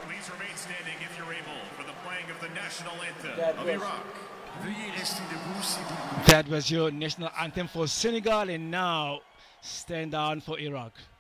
Please remain standing if you're able for the playing of the national anthem of Iraq. That was your national anthem for Senegal, and now stand down for Iraq.